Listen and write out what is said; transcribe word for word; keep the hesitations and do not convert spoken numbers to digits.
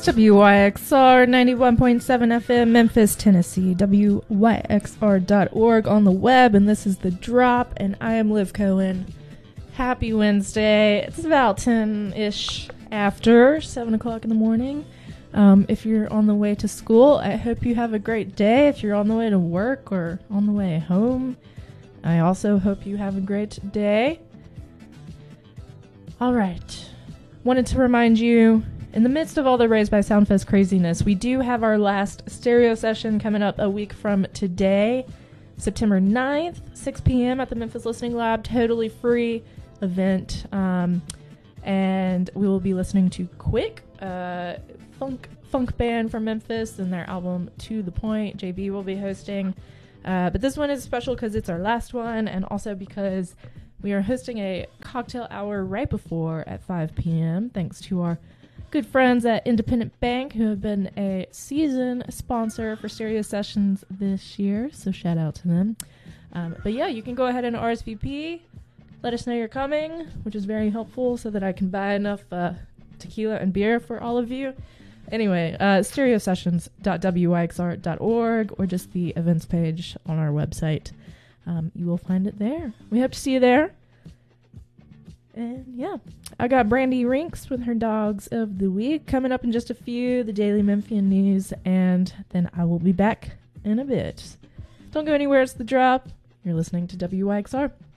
W Y X R ninety-one point seven F M, Memphis, Tennessee. W Y X R dot org on the web, and this is The Drop, and I am Liv Cohen. Happy Wednesday. It's about ten-ish after seven o'clock in the morning. Um, if you're on the way to school, I hope you have a great day. If you're on the way to work or on the way home, I also hope you have a great day. All right. Wanted to remind you, in the midst of all the Raised by Soundfest craziness, we do have our last stereo session coming up a week from today, September ninth, six p.m. at the Memphis Listening Lab. Totally free event. Um, and we will be listening to Quick, uh, funk funk band from Memphis, and their album To The Point. J B will be hosting. Uh, but this one is special because it's our last one, and also because we are hosting a cocktail hour right before at five p.m. thanks to our good friends at Independent Bank, who have been a season sponsor for stereo sessions this year, so shout out to them. Um, but yeah, you can go ahead and R S V P. Let us know you're coming, which is very helpful so that I can buy enough uh, tequila and beer for all of you. Anyway, uh, stereo sessions dot W Y X R dot org or just the events page on our website. Um, you will find it there. We hope to see you there. And yeah, I got Brandy Rinks with her Dogs of the Week coming up in just a few, the Daily Memphian News, and then I will be back in a bit. Don't go anywhere, it's The Drop. You're listening to W Y X R.